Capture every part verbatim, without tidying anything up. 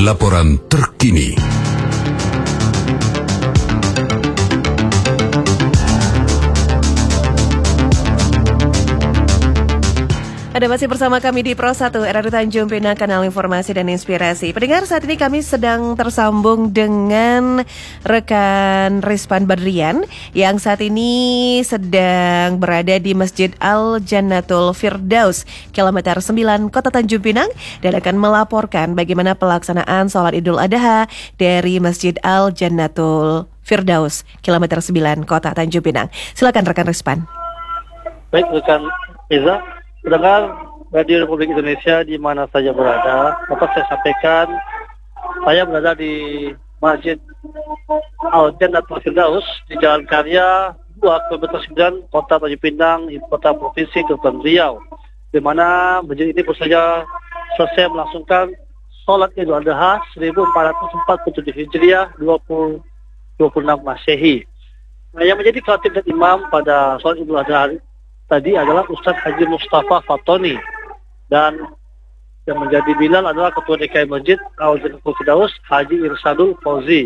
laporan terkini. Anda masih bersama kami di Pro satu R R I Tanjung Pinang, kanal informasi dan inspirasi. Pendengar, saat ini kami sedang tersambung dengan rekan Rizpan Badrian yang saat ini sedang berada di Masjid Al-Jannatul Firdaus, kilometer sembilan, Kota Tanjung Pinang, dan akan melaporkan bagaimana pelaksanaan sholat Idul Adha dari Masjid Al-Jannatul Firdaus, kilometer sembilan, Kota Tanjung Pinang. Silakan rekan Rizpan. Baik, rekan Reza. Pendengar Radio Republik Indonesia di mana saja berada, dapat saya sampaikan saya berada di Masjid Al-Jannatul Firdaus di Jalan Karya dua kilometer sembilan, Kota Tanjung Pinang, Ibu Kota Provinsi Kepulauan Riau, di mana masjid ini baru saja selesai melangsungkan sholat Idul Adha seribu empat ratus empat puluh tujuh Hijriah dua ribu dua puluh enam Masehi. Nah, yang menjadi khatib dan imam pada sholat Idul Adha tadi adalah Ustadz Haji Mustafa Fatoni, dan yang menjadi bilal adalah Ketua D K I Masjid Al-Jannatul Firdaus Haji Irsadul Fauzi.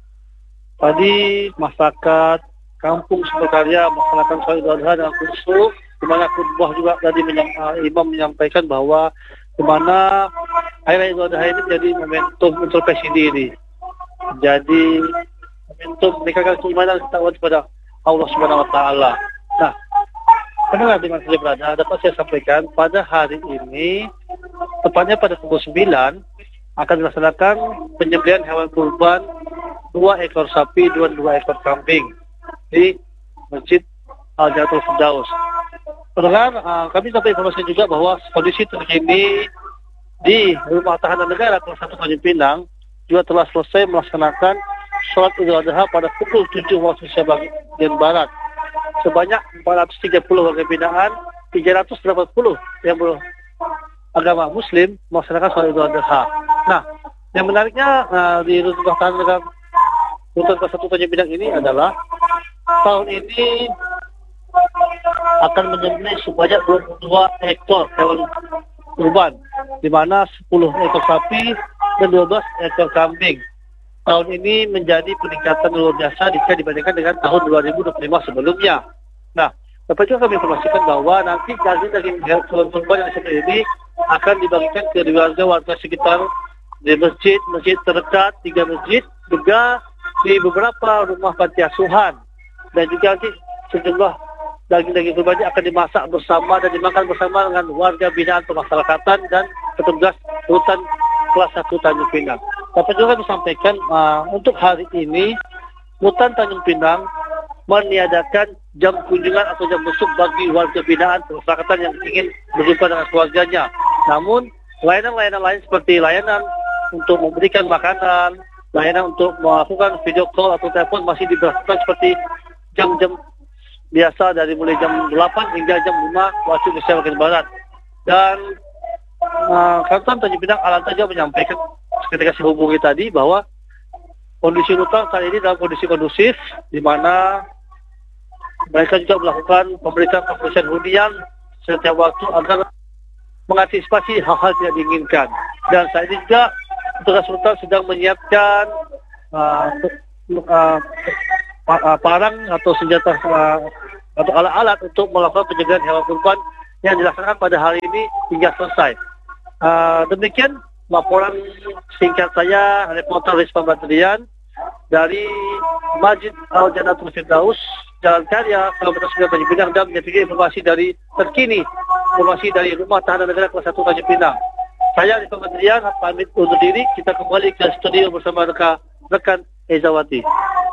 Tadi masyarakat kampung Sukakarya melaksanakan sholat Idul Adha dengan khusyuk, di mana khutbah juga tadi menyam, uh, imam menyampaikan bahwa di mana hari Idul Adha ini menjadi momentum introspeksi diri, jadi momentum meningkatkan keimanan dan ketakwaan kepada Allah Subhanahu Wa Taala. Nah, pendengar di mana saja berada, dapat saya sampaikan pada hari ini, tepatnya pada pukul sembilan, akan dilaksanakan penyembelihan hewan kurban dua ekor sapi dan dua ekor kambing di Masjid Al-Jannatul Firdaus. Pendengar, uh, kami dapat informasi juga bahwa kondisi terkini di Rumah Tahanan Negara kelas satu Tanjung Pinang juga telah selesai melaksanakan sholat Idul Adha pada pukul tujuh waktu Indonesia bagian Barat. Sebanyak empat ratus tiga puluh warga binaan, tiga ratus delapan puluh yang beragama Muslim melaksanakan sholat Idul Adha. Nah, yang menariknya uh, di Rumah Tahanan Negara Rutan kelas satu Tanjung Pinang ini adalah tahun ini akan menyembelih sebanyak dua puluh dua ekor hewan kurban, di mana sepuluh ekor sapi dan dua belas ekor kambing. Tahun ini menjadi peningkatan luar biasa jika dibandingkan dengan tahun dua ribu dua puluh lima sebelumnya. Nah, dapat juga kami informasikan bahwa nanti daging-daging hewan kurban yang seperti ini akan dibagikan ke warga-warga sekitar di masjid-masjid terdekat, tiga masjid, juga di beberapa rumah panti asuhan, dan juga nanti sejumlah daging-daging kurban akan dimasak bersama dan dimakan bersama dengan warga binaan pemasyarakatan dan petugas rutan kelas satu Tanjung Pinang. Dapat juga disampaikan uh, untuk hari ini Rutan Tanjung Pinang meniadakan jam kunjungan atau jam besuk bagi warga binaan pemasyarakatan yang ingin berjumpa dengan keluarganya. Namun layanan-layanan lain seperti layanan untuk memberikan makanan, layanan untuk melakukan video call atau telepon masih diberlakukan seperti jam-jam biasa dari mulai jam delapan hingga jam lima waktu Indonesia bagian Barat. Dan uh, Kantor Tanjung Pinang Alanta juga menyampaikan ketika saya hubungi tadi bahwa kondisi rutan saat ini dalam kondisi kondusif, di mana mereka juga melakukan pemeriksaan-pemeriksaan hunian setiap waktu agar mengantisipasi hal-hal tidak diinginkan. Dan saat ini juga petugas rutan sedang menyiapkan uh, uh, uh, parang atau senjata uh, atau alat-alat untuk melakukan penjagaan hewan kurban yang dilaksanakan pada hari ini hingga selesai. Uh, demikian laporan singkat saya, reporter Rizpan Badrian dari Masjid Al-Jannatul Firdaus, Jalan Karya, kilometer sembilan Tanjung Pinang, dan menyampaikan informasi dari terkini, informasi dari Rumah Tahanan Negara kelas satu Tanjung Pinang. Saya Rizpan Badrian pamit undur diri, kita kembali ke studio bersama rekan rekan Ezawati.